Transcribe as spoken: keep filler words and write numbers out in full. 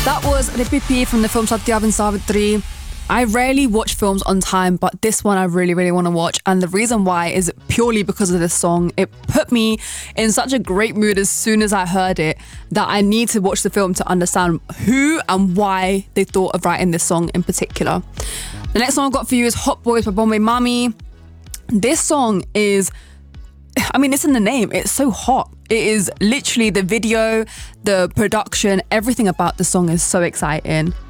That was Repipi from the film Satyavan Savitri. I rarely watch films on time, but this one I really, really want to watch. And the reason why is purely because of this song. It put me in such a great mood as soon as I heard it that I need to watch the film to understand who and why they thought of writing this song in particular. The next song I've got for you is Hot Boys by Bombay Mami. This song is, I mean, it's in the name. It's so hot. It is literally the video, the production, everything about the song is so exciting.